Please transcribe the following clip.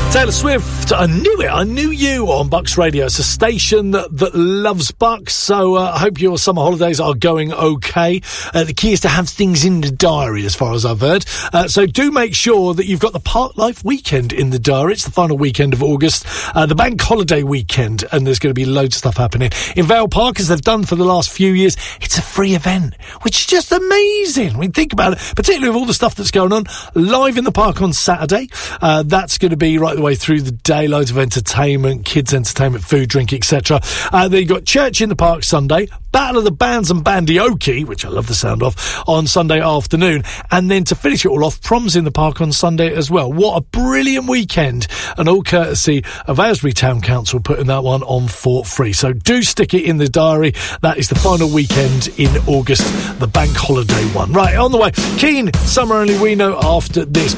Taylor Swift, I knew it, I knew you on Bucks Radio. It's a station that loves Bucks, so I hope your summer holidays are going okay. The key is to have things in the diary, as far as I've heard. So do make sure that you've got the Park Life weekend in the diary. It's the final weekend of August, the bank holiday weekend, and there's going to be loads of stuff happening. In Vale Park, as they've done for the last few years, it's a free event, which is just amazing. I mean, think about it, particularly with all the stuff that's going on. Live in the park on Saturday, that's going to be right the way through the day, loads of entertainment, kids entertainment, food, drink, etc. Then you've got Church in the Park Sunday, Battle of the Bands and Bandioki, which I love the sound of, on Sunday afternoon, and then to finish it all off, Proms in the Park on Sunday as well. What a brilliant weekend, and all courtesy of Aylesbury Town Council putting that one on for free. So do stick it in the diary. That is the final weekend in August, the bank holiday one. Right, on the way, Keane, Summer Only We Know after this.